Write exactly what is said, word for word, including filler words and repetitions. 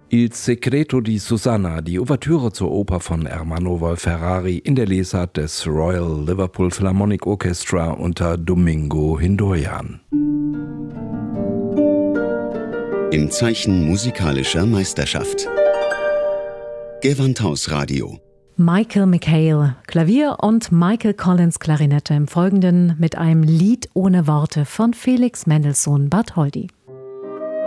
Il Segreto di Susanna, die Ouvertüre zur Oper von Ermanno Wolf-Ferrari in der Lesart des Royal Liverpool Philharmonic Orchestra unter Domingo Hindoyan. Im Zeichen musikalischer Meisterschaft. Gewandhaus-Radio. Michael McHale, Klavier und Michael Collins, Klarinette. Im Folgenden mit einem Lied ohne Worte von Felix Mendelssohn Bartholdy.